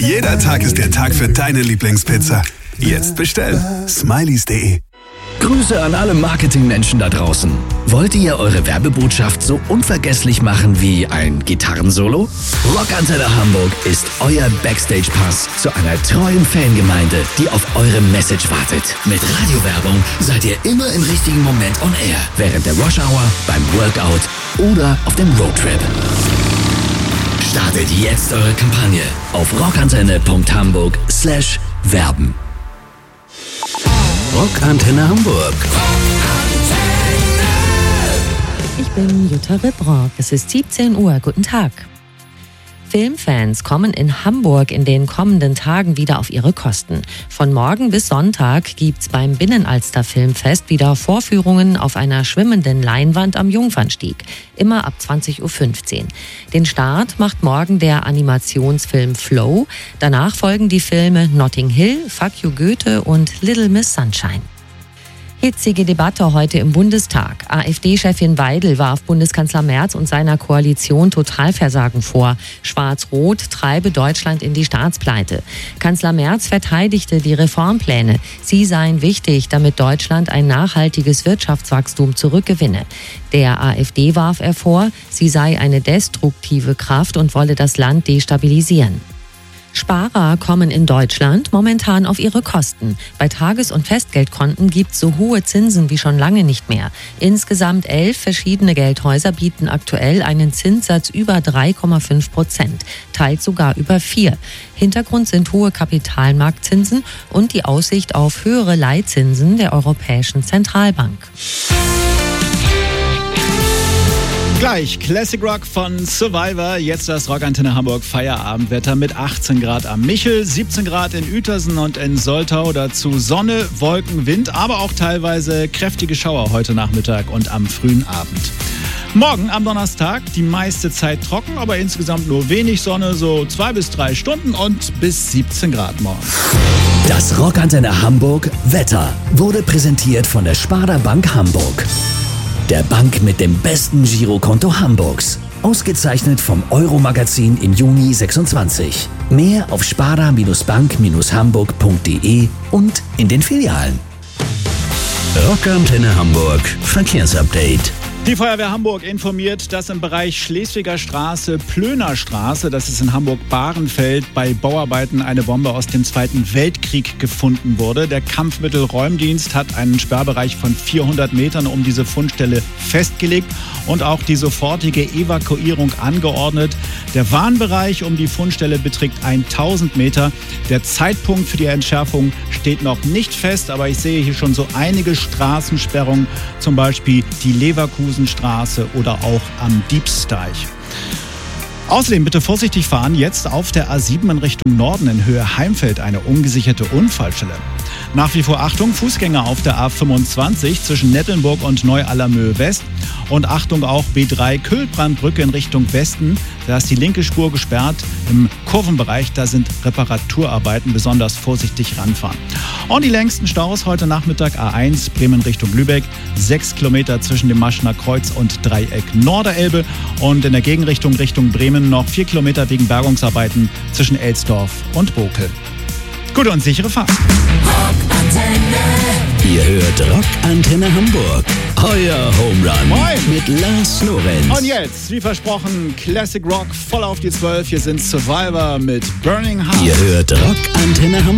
Jeder Tag ist der Tag für deine Lieblingspizza. Jetzt bestellen. Smileys.de. Grüße an alle Marketingmenschen da draußen. Wollt ihr eure Werbebotschaft so unvergesslich machen wie ein Gitarrensolo? Rockantenne Hamburg ist euer Backstage-Pass zu einer treuen Fangemeinde, die auf eure Message wartet. Mit Radiowerbung seid ihr immer im richtigen Moment on air. Während der Rush-Hour, beim Workout oder auf dem Roadtrip. Startet jetzt eure Kampagne auf rockantenne.hamburg/werben. Rockantenne Hamburg. Ich bin Jutta Ribrock. Es ist 17 Uhr. Guten Tag. Filmfans kommen in Hamburg in den kommenden Tagen wieder auf ihre Kosten. Von morgen bis Sonntag gibt's beim Binnenalster Filmfest wieder Vorführungen auf einer schwimmenden Leinwand am Jungfernstieg. Immer ab 20.15 Uhr. Den Start macht morgen der Animationsfilm Flow. Danach folgen die Filme Notting Hill, Fuck You Goethe und Little Miss Sunshine. Hitzige Debatte heute im Bundestag. AfD-Chefin Weidel warf Bundeskanzler Merz und seiner Koalition Totalversagen vor. Schwarz-Rot treibe Deutschland in die Staatspleite. Kanzler Merz verteidigte die Reformpläne. Sie seien wichtig, damit Deutschland ein nachhaltiges Wirtschaftswachstum zurückgewinne. Der AfD warf er vor, sie sei eine destruktive Kraft und wolle das Land destabilisieren. Sparer kommen in Deutschland momentan auf ihre Kosten. Bei Tages- und Festgeldkonten gibt es so hohe Zinsen wie schon lange nicht mehr. Insgesamt 11 verschiedene Geldhäuser bieten aktuell einen Zinssatz über 3,5%, teils sogar über 4%. Hintergrund sind hohe Kapitalmarktzinsen und die Aussicht auf höhere Leitzinsen der Europäischen Zentralbank. Gleich Classic Rock von Survivor, jetzt das Rockantenne Hamburg Feierabendwetter mit 18 Grad am Michel, 17 Grad in Uetersen und in Soltau, dazu Sonne, Wolken, Wind, aber auch teilweise kräftige Schauer heute Nachmittag und am frühen Abend. Morgen am Donnerstag die meiste Zeit trocken, aber insgesamt nur wenig Sonne, so 2 bis 3 Stunden und bis 17 Grad morgen. Das Rockantenne Hamburg Wetter wurde präsentiert von der Sparda Bank Hamburg. Der Bank mit dem besten Girokonto Hamburgs. Ausgezeichnet vom Euro-Magazin im Juni 26. Mehr auf sparda-bank-hamburg.de und in den Filialen. Rockantenne Hamburg Verkehrsupdate. Die Feuerwehr Hamburg informiert, dass im Bereich Schleswiger Straße, Plöner Straße, das ist in Hamburg-Bahrenfeld, bei Bauarbeiten eine Bombe aus dem Zweiten Weltkrieg gefunden wurde. Der Kampfmittelräumdienst hat einen Sperrbereich von 400 Metern um diese Fundstelle festgelegt und auch die sofortige Evakuierung angeordnet. Der Warnbereich um die Fundstelle beträgt 1000 Meter. Der Zeitpunkt für die Entschärfung steht noch nicht fest, aber ich sehe hier schon so einige Straßensperrungen, zum Beispiel die Leverkusenstraße oder auch am Diebsteich. Außerdem bitte vorsichtig fahren, jetzt auf der A7 in Richtung Norden in Höhe Heimfeld eine ungesicherte Unfallstelle. Nach wie vor Achtung, Fußgänger auf der A25 zwischen Nettelnburg und Neu-Allermöhe West. Und Achtung auch B3 Kühlbrandbrücke in Richtung Westen. Da ist die linke Spur gesperrt im Kurvenbereich. Da sind Reparaturarbeiten, besonders vorsichtig ranfahren. Und die längsten Staus heute Nachmittag A1 Bremen Richtung Lübeck. 6 Kilometer zwischen dem Maschener Kreuz und Dreieck Norderelbe. Und in der Gegenrichtung Richtung Bremen noch 4 Kilometer wegen Bergungsarbeiten zwischen Elsdorf und Bokel. Gute und sichere Fahrt. Ihr hört Rockantenne Hamburg. Euer Home Run. Moin. Mit Lars Lorenz. Und jetzt, wie versprochen, Classic Rock voll auf die 12. Hier sind Survivor mit Burning Heart. Ihr hört Rockantenne Hamburg.